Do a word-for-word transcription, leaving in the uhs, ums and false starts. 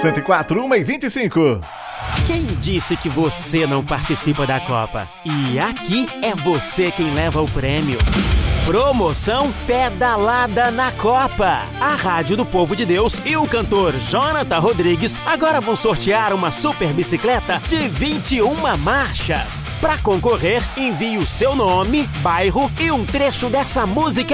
cento e quatro, uma e vinte e cinco. Quem disse que você não participa da Copa? E aqui é você quem leva o prêmio. Promoção Pedalada na Copa. A Rádio do Povo de Deus e o cantor Jonathan Rodrigues agora vão sortear uma super bicicleta de vinte e uma marchas. Para concorrer, envie o seu nome, bairro e um trecho dessa música